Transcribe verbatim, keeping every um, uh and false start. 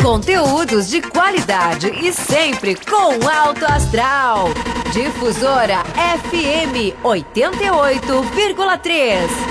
Conteúdos de qualidade e sempre com alto astral. Difusora F M oitenta e oito vírgula três.